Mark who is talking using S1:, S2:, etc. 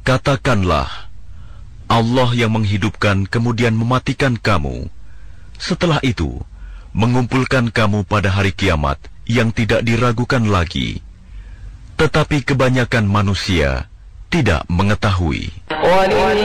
S1: Katakanlah, Allah yang menghidupkan kemudian mematikan kamu, setelah itu mengumpulkan kamu pada hari kiamat yang tidak diragukan lagi. Tetapi kebanyakan manusia tidak mengetahui.